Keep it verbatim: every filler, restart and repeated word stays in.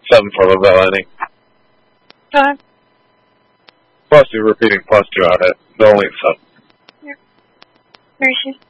Seven probability. Five. Plus you're repeating plus two on it. The only seven. Yep. Where is she?